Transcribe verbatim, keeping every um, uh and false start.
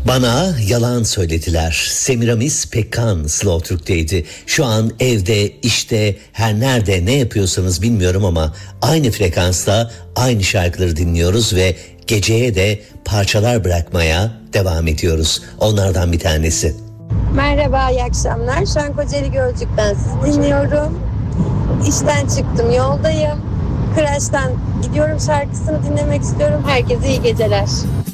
Bana yalan söylediler. Semiramis Pekkan Slow Türk'teydi. Şu an evde, işte, her nerede ne yapıyorsanız bilmiyorum ama aynı frekansta aynı şarkıları dinliyoruz ve geceye de parçalar bırakmaya devam ediyoruz. Onlardan bir tanesi. Merhaba, iyi akşamlar. Şu an Kocaeli Gölcük'ten sizi dinliyorum. İşten çıktım, yoldayım. Crush'tan Gidiyorum şarkısını dinlemek istiyorum. Herkese iyi geceler.